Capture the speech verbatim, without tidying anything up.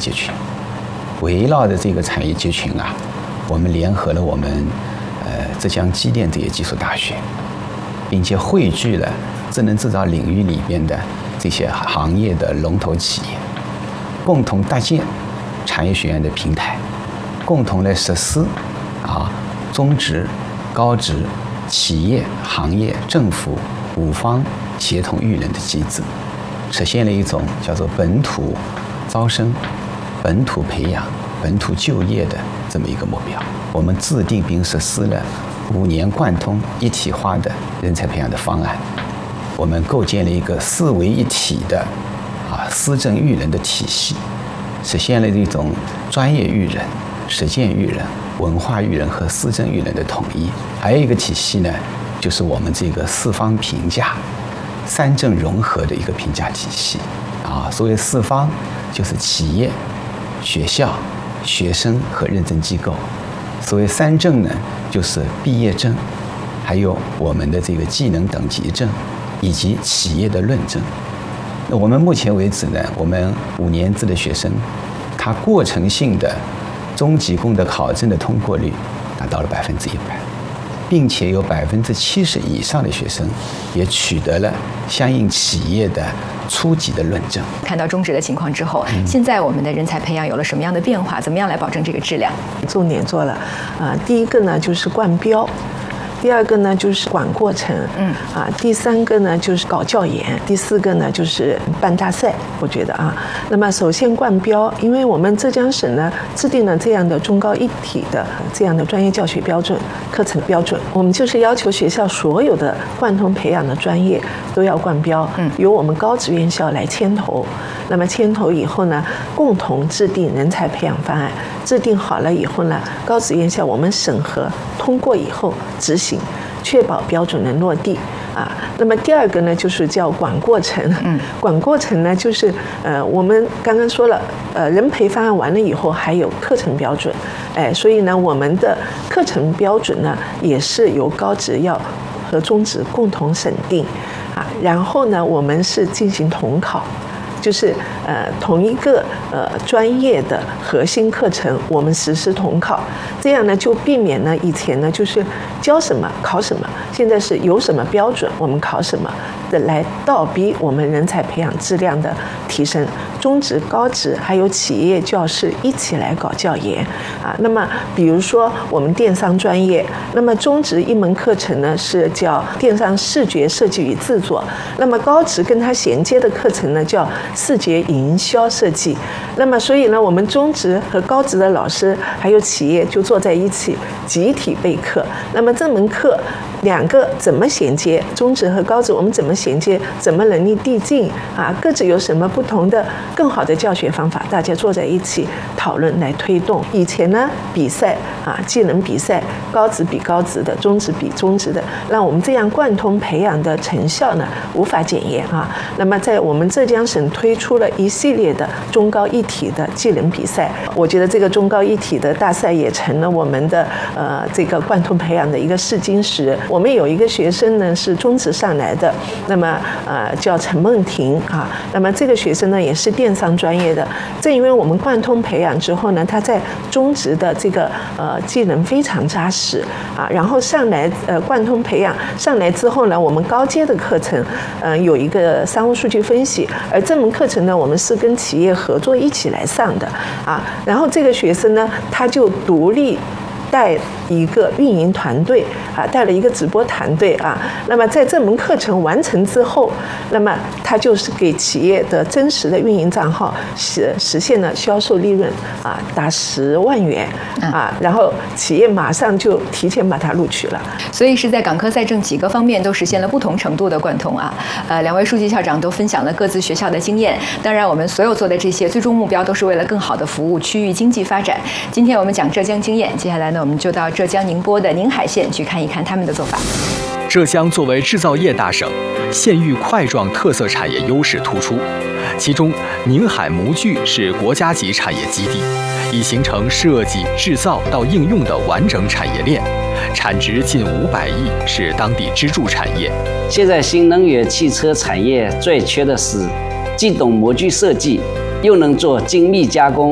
集群。围绕着这个产业集群啊，我们联合了我们呃浙江机电职业技术大学，并且汇聚了智能制造领域里边的这些行业的龙头企业，共同搭建产业学院的平台，共同来实施啊中职、高职、企业、行业、政府五方协同育人的机制，实现了一种叫做本土招生、本土培养、本土就业的这么一个目标。我们制定并实施了五年贯通一体化的人才培养的方案，我们构建了一个四为一体的啊思政育人的体系，实现了一种专业育人、实践育人、文化育人和思政育人的统一。还有一个体系呢，就是我们这个四方评价、三政融合的一个评价体系啊。所谓四方，就是企业、学校、学生和认证机构。所谓三证呢，就是毕业证，还有我们的这个技能等级证，以及企业的论证。那我们目前为止呢，我们五年制的学生，他过程性的中级工的考证的通过率达到了百分之一百，并且有百分之七十以上的学生也取得了相应企业的初级的论证。 看到中职的情况之后，嗯、现在我们的人才培养有了什么样的变化？怎么样来保证这个质量？ 重点做了啊、呃，第一个呢就是冠标。第二个呢就是管过程，嗯啊，第三个呢就是搞教研，第四个呢就是办大赛。我觉得啊，那么首先冠标，因为我们浙江省呢制定了这样的中高一体的这样的专业教学标准、课程标准，我们就是要求学校所有的贯通培养的专业都要冠标，嗯，由我们高职院校来牵头。那么牵头以后呢，共同制定人才培养方案，制定好了以后呢，高职院校我们审核通过以后执行，确保标准能落地啊。那么第二个呢，就是叫管过程。嗯，管过程呢，就是呃，我们刚刚说了，呃，人培方案完了以后还有课程标准，哎，所以呢，我们的课程标准呢，也是由高职要和中职共同审定啊。然后呢，我们是进行统考。就是呃同一个呃专业的核心课程，我们实施统考，这样呢就避免呢以前呢就是教什么考什么，现在是有什么标准我们考什么的，来倒逼我们人才培养质量的提升。中职、高职还有企业教师一起来搞教研啊。那么比如说我们电商专业，那么中职一门课程呢是叫电商视觉设计与制作，那么高职跟它衔接的课程呢叫视觉营销设计。那么所以呢，我们中职和高职的老师还有企业就坐在一起集体备课。那么这门课两个怎么衔接，中职和高职我们怎么衔接，怎么能力递进啊，各自有什么不同的更好的教学方法，大家坐在一起讨论来推动。以前呢比赛啊，技能比赛，高职比高职的，中职比中职的，让我们这样贯通培养的成效呢无法检验啊。那么在我们浙江省推出了一系列的中高一体的技能比赛，我觉得这个中高一体的大赛也成了我们的呃这个贯通培养的一个试金石。我们有一个学生呢是中职上来的，那么呃叫陈梦婷啊，那么这个学生呢也是电商专业的，正因为我们贯通培养之后呢，他在中职的这个呃技能非常扎实啊，然后上来呃贯通培养上来之后呢，我们高阶的课程呃有一个商务数据分析，而这门课程呢我们是跟企业合作一起来上的啊，然后这个学生呢他就独立带一个运营团队啊，带了一个直播团队啊。那么在这门课程完成之后，那么他就是给企业的真实的运营账号实实现了销售利润啊，达十万元啊，然后企业马上就提前把他录取了。 所以是在港科在政几个方面都实现了不同程度的贯通啊。呃，两位书记校长都分享了各自学校的经验。当然，我们所有做的这些最终目标都是为了更好的服务区域经济发展。今天我们讲浙江经验，接下来呢，我们就到浙江宁波的宁海县去看一看他们的做法。 浙江作为制造业大省，县域块状特色产业优势突出，其中宁海模具是国家级产业基地，已形成设计、制造到应用的完整产业链，产值近五百亿，是当地支柱产业。 现在新能源汽车产业最缺的是既懂模具设计，又能做精密加工，